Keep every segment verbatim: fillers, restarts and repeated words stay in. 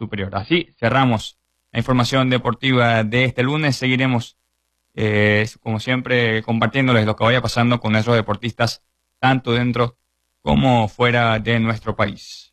superior. Así cerramos la información deportiva de este lunes. Seguiremos, eh, como siempre, compartiéndoles lo que vaya pasando con nuestros deportistas, tanto dentro como fuera de nuestro país.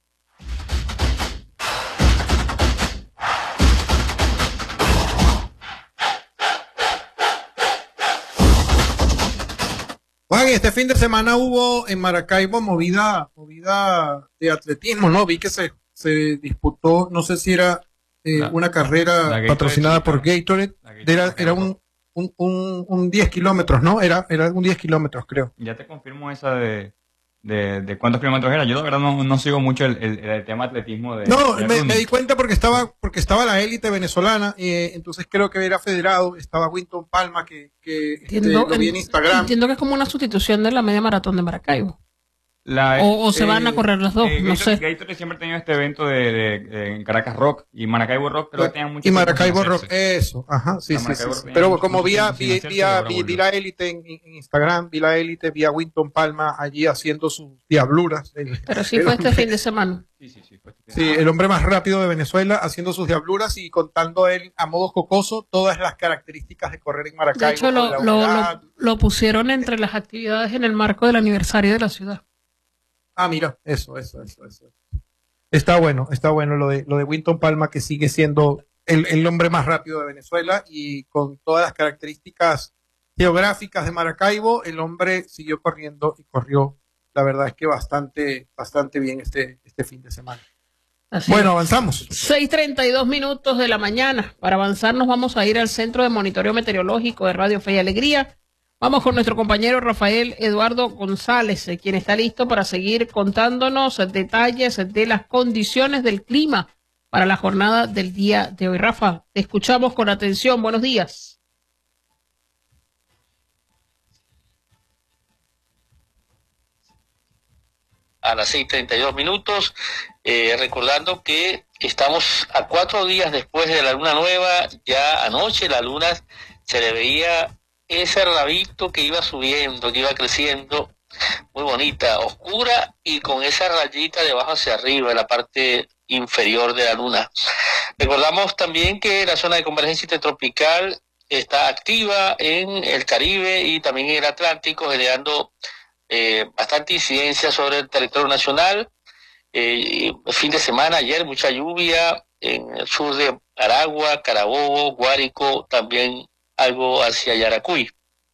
Juan, este fin de semana hubo en Maracaibo movida, movida de atletismo, ¿no? Vi que se, se disputó, no sé si era eh, la, una carrera patrocinada por Gatorade, Gatorade era, era un, un, un, un diez kilómetros, ¿no? Era, era un diez kilómetros, creo. Ya te confirmo esa de, de, de cuántos kilómetros era. Yo la verdad no, no sigo mucho el, el, el tema atletismo de... No, de me, me di cuenta porque estaba, porque estaba la élite venezolana, eh, entonces creo que era federado, estaba Winton Palma, que, que entiendo, este, lo vi en Instagram. Entiendo que es como una sustitución de la media maratón de Maracaibo. La, o, o se eh, van a correr las dos, eh, no Gatorade, sé. Gatorade siempre ha tenido este evento de, de, de en Caracas Rock y Maracaibo Rock, creo que tenían mucho y Maracaibo Rock, eso, ajá, sí, sí, sí, sí. Pero mucho, como mucho vía, vi, vía, vi, vi la élite en, en Instagram, vi la élite, vi a Winton Palma allí haciendo sus diabluras. El, Pero sí fue hombre, este fin de semana. Sí, sí, sí, fue este sí, el hombre más rápido de Venezuela haciendo sus diabluras y contando él a modo jocoso todas las características de correr en Maracaibo. De hecho, lo, de lo, lo, lo pusieron entre las actividades en el marco del aniversario de la ciudad. Ah, mira, eso, eso, eso, eso. Está bueno, está bueno lo de lo de Winton Palma, que sigue siendo el, el hombre más rápido de Venezuela y con todas las características geográficas de Maracaibo, el hombre siguió corriendo y corrió, la verdad es que bastante, bastante bien este, este fin de semana. Así bueno, es. avanzamos. seis treinta y dos minutos de la mañana. Para avanzar nos vamos a ir al Centro de Monitoreo Meteorológico de Radio Fe y Alegría. Vamos con nuestro compañero Rafael Eduardo González, quien está listo para seguir contándonos detalles de las condiciones del clima para la jornada del día de hoy. Rafa, te escuchamos con atención. Buenos días. A las seis treinta y dos minutos, eh, recordando que estamos a cuatro días después de la luna nueva. Ya anoche la luna se le veía ese rabito que iba subiendo, que iba creciendo, muy bonita, oscura y con esa rayita de abajo hacia arriba, en la parte inferior de la luna. Recordamos también que la zona de convergencia intertropical está activa en el Caribe y también en el Atlántico, generando eh, bastante incidencia sobre el territorio nacional. Eh, fin de semana, ayer, mucha lluvia en el sur de Aragua, Carabobo, Guárico, también algo hacia Yaracuy.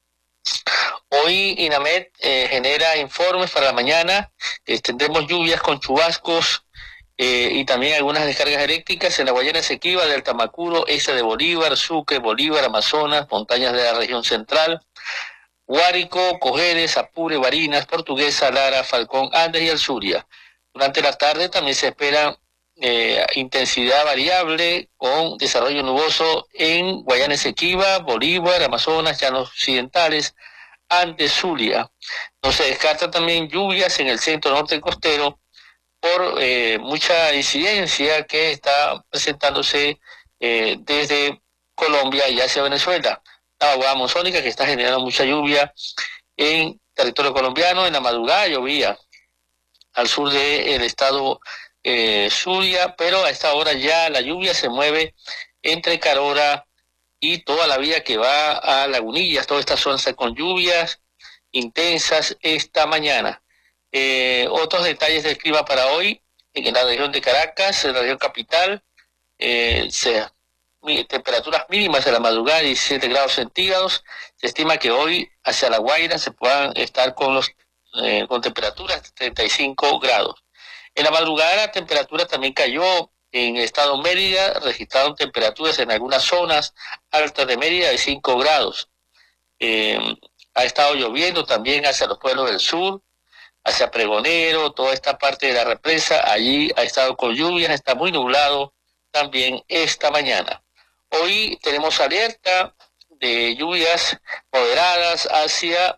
Hoy INAMED eh, genera informes para la mañana. Eh, tendremos lluvias con chubascos eh, y también algunas descargas eléctricas en la Guayana Esequiba, del Tamacuro, este de Bolívar, Sucre, Bolívar, Amazonas, montañas de la región central, Guárico, Cojedes, Apure, Barinas, Portuguesa, Lara, Falcón, Andes y el Zulia. Durante la tarde también se espera Eh, intensidad variable con desarrollo nuboso en Guayana Esequiba, Bolívar, Amazonas, Llanos Occidentales, Andes, Zulia. No se descarta también lluvias en el centro norte costero por eh, mucha incidencia que está presentándose eh, desde Colombia y hacia Venezuela. La vaguada monzónica que está generando mucha lluvia en territorio colombiano. En la madrugada llovía al sur del estado Eh, Zulia, pero a esta hora ya la lluvia se mueve entre Carora y toda la vía que va a Lagunillas. Toda esta zona está con lluvias intensas esta mañana. Eh, otros detalles del clima para hoy, en la región de Caracas, en la región capital, eh, se, temperaturas mínimas de la madrugada, diecisiete grados centígrados. Se estima que hoy hacia La Guaira se puedan estar con, los, eh, con temperaturas de treinta y cinco grados. En la madrugada la temperatura también cayó en el estado Mérida, registraron temperaturas en algunas zonas altas de Mérida de cinco grados. Eh, ha estado lloviendo también hacia los pueblos del sur, hacia Pregonero, toda esta parte de la represa, allí ha estado con lluvias, está muy nublado también esta mañana. Hoy tenemos alerta de lluvias moderadas hacia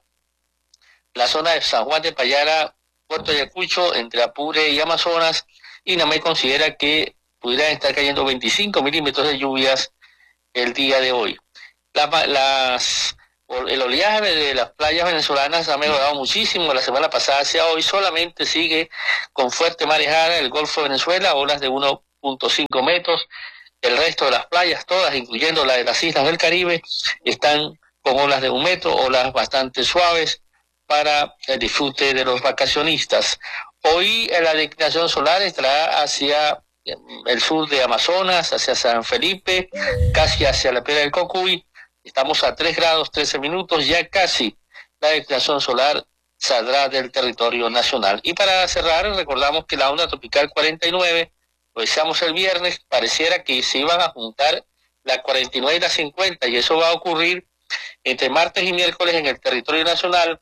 la zona de San Juan de Payara, Puerto Ayacucho, entre Apure y Amazonas. INAMED considera que pudieran estar cayendo veinticinco milímetros de lluvias el día de hoy. La, las, el oleaje de las playas venezolanas ha mejorado muchísimo la semana pasada hacia hoy. Solamente sigue con fuerte marejada el Golfo de Venezuela, olas de uno punto cinco metros. El resto de las playas, todas, incluyendo la de las islas del Caribe, están con olas de un metro, olas bastante suaves para el disfrute de los vacacionistas. Hoy la declinación solar estará hacia el sur de Amazonas, hacia San Felipe, casi hacia la Piedra del Cocuy. Estamos a tres grados trece minutos, ya casi la declinación solar saldrá del territorio nacional. Y para cerrar, recordamos que la onda tropical cuarenta y nueve, lo decíamos el viernes, pareciera que se iban a juntar la cuarenta y nueve y la cincuenta, y eso va a ocurrir entre martes y miércoles en el territorio nacional,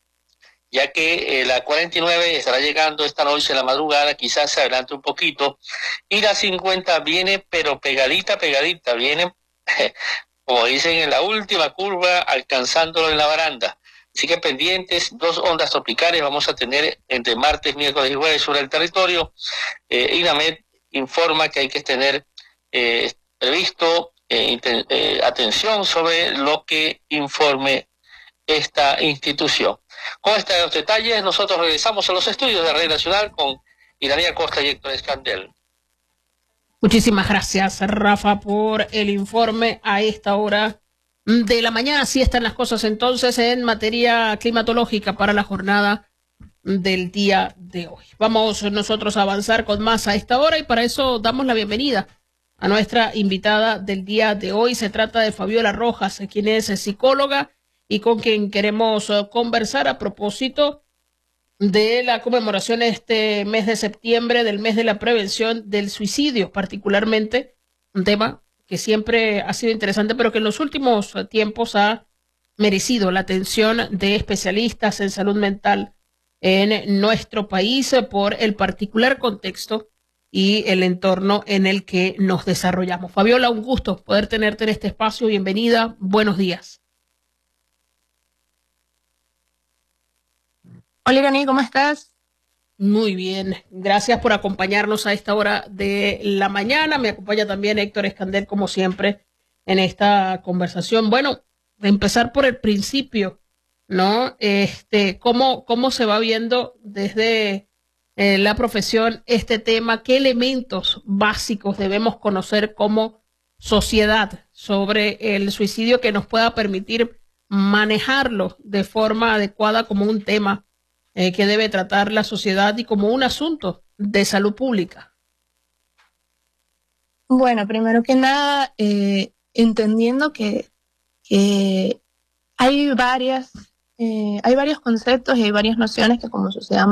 ya que eh, la cuarenta y nueve estará llegando esta noche en la madrugada, quizás se adelante un poquito, y la cincuenta viene, pero pegadita, pegadita, viene, como dicen, en la última curva, alcanzándolo en la baranda. Así que pendientes, dos ondas tropicales vamos a tener entre martes, miércoles y jueves sobre el territorio. Eh, INAMED informa que hay que tener eh, previsto eh, eh, atención sobre lo que informe esta institución. Con estos detalles, nosotros regresamos a los estudios de Red Nacional con Iranía Costa y Héctor Escandel. Muchísimas gracias, Rafa, por el informe a esta hora de la mañana. Así están las cosas entonces en materia climatológica para la jornada del día de hoy. Vamos nosotros a avanzar con más a esta hora y para eso damos la bienvenida a nuestra invitada del día de hoy. Se trata de Fabiola Rojas, quien es psicóloga y con quien queremos conversar a propósito de la conmemoración este mes de septiembre, del mes de la prevención del suicidio, particularmente un tema que siempre ha sido interesante, pero que en los últimos tiempos ha merecido la atención de especialistas en salud mental en nuestro país por el particular contexto y el entorno en el que nos desarrollamos. Fabiola, un gusto poder tenerte en este espacio. Bienvenida. Buenos días. Hola, Irani, ¿cómo estás? Muy bien, gracias por acompañarnos a esta hora de la mañana. Me acompaña también Héctor Escandel, como siempre, en esta conversación. Bueno, de empezar por el principio, ¿no? Este, ¿cómo, cómo se va viendo desde eh, la profesión este tema? ¿Qué elementos básicos debemos conocer como sociedad sobre el suicidio que nos pueda permitir manejarlo de forma adecuada como un tema Eh, que debe tratar la sociedad y como un asunto de salud pública? Bueno, primero que nada, eh, entendiendo que, que hay varias, eh, hay varios conceptos y hay varias nociones que como sociedad